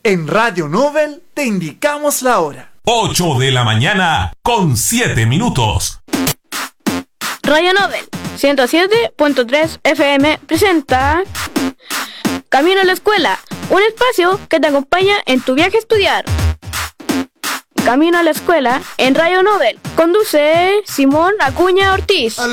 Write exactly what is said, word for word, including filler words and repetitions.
En Radio Nobel te indicamos la hora. ocho de la mañana con siete minutos. Radio Nobel ciento siete punto tres F M presenta Camino a la Escuela, un espacio que te acompaña en tu viaje a estudiar. Camino a la Escuela en Radio Nobel. Conduce Simón Acuña Ortiz.